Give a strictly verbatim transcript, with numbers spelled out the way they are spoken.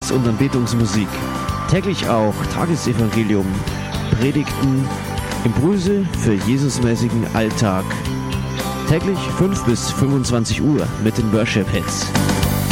Gebets- und Anbetungsmusik. Täglich auch Tagesevangelium, Predigten, Impulse für Jesusmäßigen Alltag. Täglich fünf bis fünfundzwanzig Uhr mit den Worship Hits.